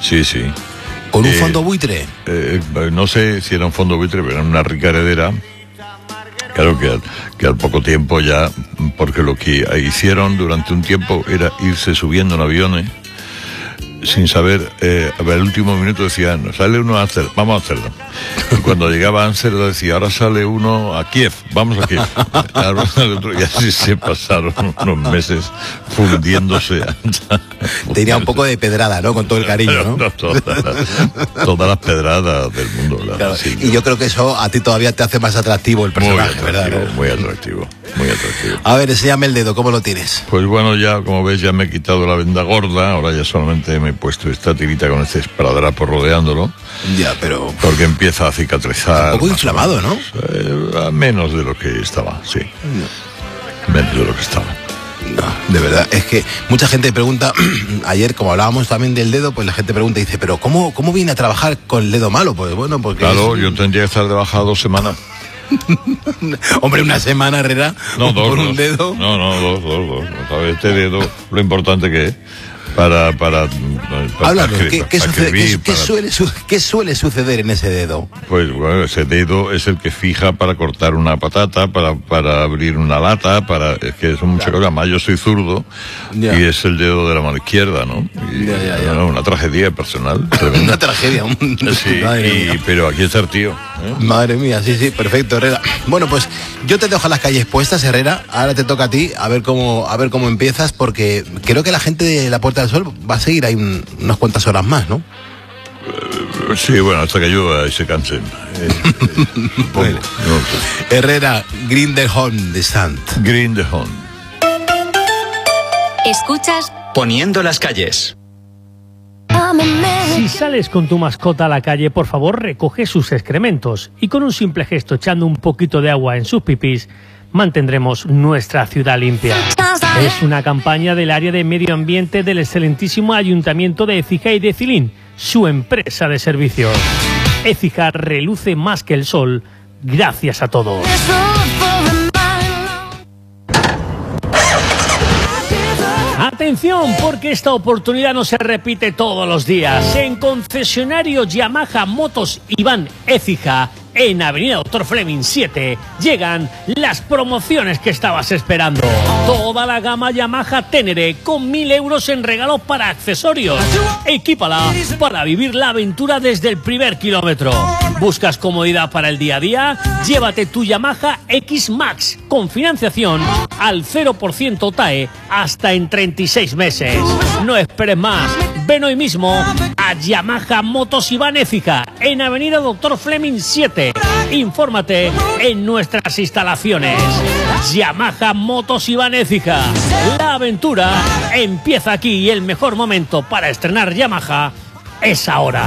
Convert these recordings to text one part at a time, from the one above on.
Sí, sí. ¿Con un fondo buitre? No sé si era un fondo buitre, pero era una rica heredera. Claro que al poco tiempo ya, porque lo que hicieron durante un tiempo era irse subiendo en aviones, sin saber, al último minuto decían, sale uno a Amsterdam, vamos a Amsterdam. Y cuando llegaba a Amsterdam decía, ahora sale uno a Kiev, vamos a Kiev. Y así se pasaron unos meses fundiéndose. Tenía un poco de pedrada, ¿no? Con todo el cariño, ¿no? Todas las pedradas del mundo. Claro. Y yo creo que eso a ti todavía te hace más atractivo el personaje, ¿verdad? Muy atractivo, muy atractivo. A ver, enséñame el dedo, ¿cómo lo tienes? Pues bueno, ya, como ves, ya me he quitado la venda gorda, ahora ya solamente me he puesto esta tirita con este esparadrapo rodeándolo. Ya, pero... Porque empieza a cicatrizar. Un poco inflamado, ¿no? A menos de lo que estaba, sí. Menos de lo que estaba. No, de verdad, es que mucha gente pregunta, ayer como hablábamos también del dedo, pues la gente pregunta y dice, pero ¿cómo viene a trabajar con el dedo malo? Pues bueno, porque... Claro, yo tendría que estar de baja 2 semanas. Hombre, una semana, Herrera, no, por un dedo. No, dos. ¿Sabes? Este dedo, lo importante que es para háblanos, ¿qué suele suceder en ese dedo? Pues bueno, ese dedo es el que fija para cortar una patata, para abrir una lata, es que son muchas cosas. Además, yo soy zurdo y es el dedo de la mano izquierda, ¿no? Bueno, una tragedia personal. Una tragedia. Sí, pero aquí está el tío. Madre mía, sí, perfecto, Herrera. Bueno, pues yo te dejo las calles puestas, Herrera. Ahora te toca a ti, a ver cómo empiezas, porque creo que la gente de la Puerta del Sol va a seguir ahí unas cuantas horas más, ¿no? Sí, bueno, hasta que llueva y se cansen. Bueno. Herrera, Grindelholm de Sant. Grindelholm. ¿Escuchas? Poniendo las calles. Si sales con tu mascota a la calle, por favor, recoge sus excrementos y con un simple gesto echando un poquito de agua en sus pipís, mantendremos nuestra ciudad limpia. Es una campaña del área de medio ambiente del excelentísimo Ayuntamiento de Écija y de Cilín, su empresa de servicios. Écija reluce más que el sol, gracias a todos. Atención, porque esta oportunidad no se repite todos los días. En concesionario Yamaha Motos Iván Écija, en Avenida Dr. Fleming 7, llegan las promociones que estabas esperando. Toda la gama Yamaha Ténere con 1.000 euros en regalos para accesorios. Equípala para vivir la aventura desde el primer kilómetro. ¿Buscas comodidad para el día a día? Llévate tu Yamaha X-Max con financiación al 0% TAE hasta en 36 meses. No esperes más. Ven hoy mismo a Yamaha Motos Iván Écija, en Avenida Dr. Fleming 7. Infórmate en nuestras instalaciones. Yamaha Motos Iván Écija. La aventura empieza aquí y el mejor momento para estrenar Yamaha es ahora.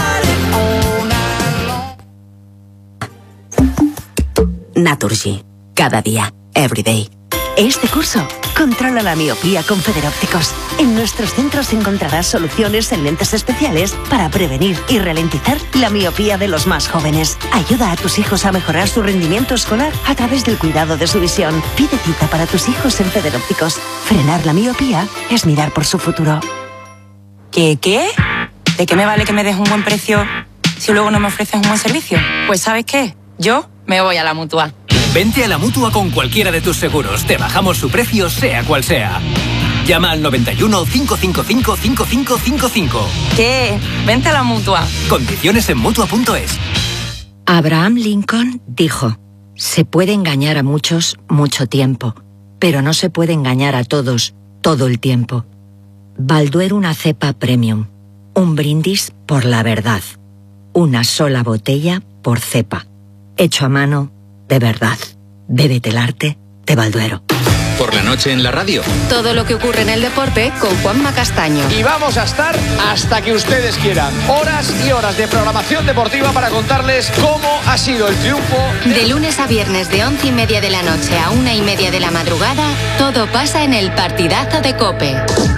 Naturgy. Cada día. Everyday. Este curso, controla la miopía con Federópticos. En nuestros centros encontrarás soluciones en lentes especiales para prevenir y ralentizar la miopía de los más jóvenes. Ayuda a tus hijos a mejorar su rendimiento escolar a través del cuidado de su visión. Pide cita para tus hijos en Federópticos. Frenar la miopía es mirar por su futuro. ¿Qué? ¿De qué me vale que me des un buen precio si luego no me ofreces un buen servicio? Pues ¿sabes qué? Yo me voy a la Mutua. Vente a la Mutua con cualquiera de tus seguros. Te bajamos su precio, sea cual sea. Llama al 91 555 5555. ¿Qué? Vente a la Mutua. Condiciones en Mutua.es. Abraham Lincoln dijo: se puede engañar a muchos mucho tiempo, pero no se puede engañar a todos todo el tiempo. Balduero, una cepa premium. Un brindis por la verdad. Una sola botella por cepa. Hecho a mano, de verdad. Bébete el arte de Balduero. Por la noche en la radio. Todo lo que ocurre en el deporte con Juanma Castaño. Y vamos a estar hasta que ustedes quieran. Horas y horas de programación deportiva para contarles cómo ha sido el triunfo. De lunes a viernes de 11:30 de la noche a 1:30 de la madrugada, todo pasa en el partidazo de COPE.